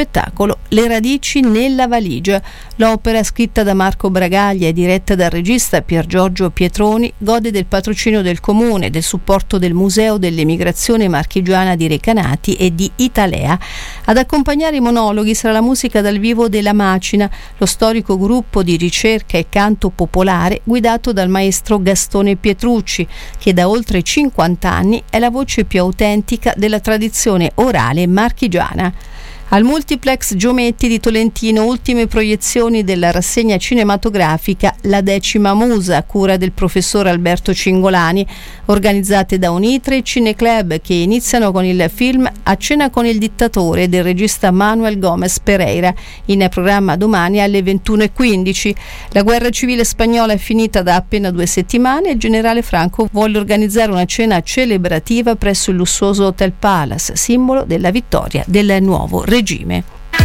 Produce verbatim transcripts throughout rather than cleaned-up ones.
spettacolo Le radici nella valigia. L'opera, scritta da Marco Bragaglia e diretta dal regista Pier Giorgio Pietroni, gode del patrocinio del Comune, del supporto del Museo dell'Emigrazione Marchigiana di Recanati e di Italea. Ad accompagnare i monologhi sarà la musica dal vivo della Macina, lo storico gruppo di ricerca e canto popolare guidato dal maestro Gastone Pietrucci, che da oltre cinquanta anni è la voce più autentica della tradizione orale marchigiana. Al Multiplex Giometti di Tolentino, ultime proiezioni della rassegna cinematografica La Decima Musa, a cura del professor Alberto Cingolani, organizzate da Unitre e Cineclub, che iniziano con il film A cena con il dittatore del regista Manuel Gomez Pereira, in programma domani alle ventuno e quindici. La guerra civile spagnola è finita da appena due settimane e il generale Franco volle organizzare una cena celebrativa presso il lussuoso Hotel Palace, simbolo della vittoria del nuovo regime. Regime.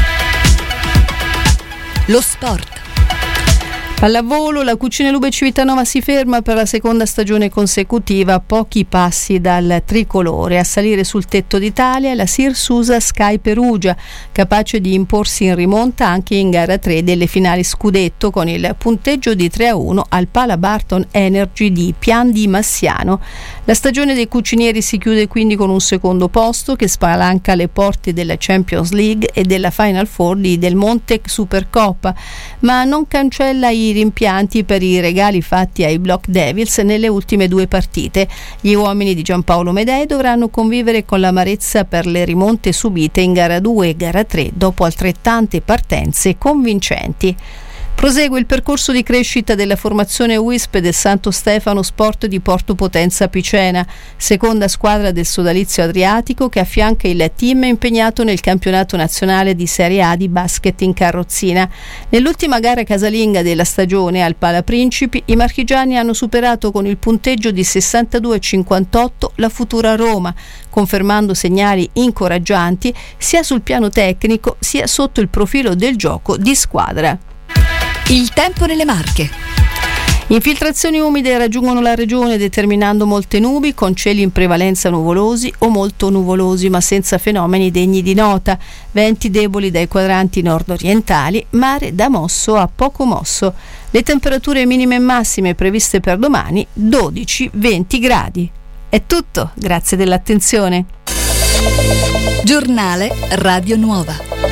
Lo sport. Pallavolo, la Cucina Lube Civitanova si ferma per la seconda stagione consecutiva a pochi passi dal tricolore. A salire sul tetto d'Italia la Sirsusa Sky Perugia, capace di imporsi in rimonta anche in gara tre delle finali scudetto, con il punteggio di tre a uno al Pala Barton Energy di Pian di Massiano. La stagione dei cucinieri si chiude quindi con un secondo posto che spalanca le porte della Champions League e della Final Four di Del Monte Supercoppa, ma non cancella i rimpianti per i regali fatti ai Block Devils nelle ultime due partite. Gli uomini di Giampaolo Medei dovranno convivere con l'amarezza per le rimonte subite in gara due e gara tre dopo altrettante partenze convincenti. Prosegue il percorso di crescita della formazione U I S P del Santo Stefano Sport di Porto Potenza Picena, seconda squadra del sodalizio adriatico che affianca il team impegnato nel campionato nazionale di Serie A di basket in carrozzina. Nell'ultima gara casalinga della stagione al Pala Principi, i marchigiani hanno superato con il punteggio di sessantadue a cinquantotto la futura Roma, confermando segnali incoraggianti sia sul piano tecnico sia sotto il profilo del gioco di squadra. Il tempo nelle Marche. Infiltrazioni umide raggiungono la regione determinando molte nubi con cieli in prevalenza nuvolosi o molto nuvolosi ma senza fenomeni degni di nota, venti deboli dai quadranti nord-orientali, mare da mosso a poco mosso. Le temperature minime e massime previste per domani dodici venti gradi. È tutto, grazie dell'attenzione. Giornale Radio Nuova.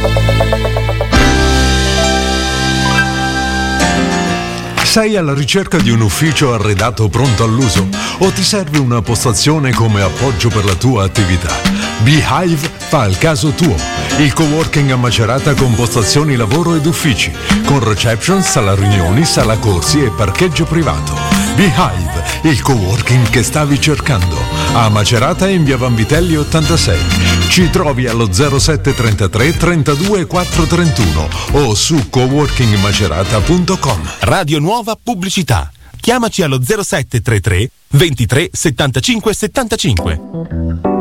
Sei alla ricerca di un ufficio arredato pronto all'uso o ti serve una postazione come appoggio per la tua attività? Beehive fa il caso tuo. Il coworking a Macerata con postazioni lavoro ed uffici, con reception, sala riunioni, sala corsi e parcheggio privato. Beehive, il coworking che stavi cercando. A Macerata in via Vanvitelli ottantasei. Ci trovi allo zero sette trentatré trentadue quattro trentuno o su coworking macerata punto com. Radio Nuova Pubblicità. Chiamaci allo zero sette trentatré ventitré settantacinque settantacinque.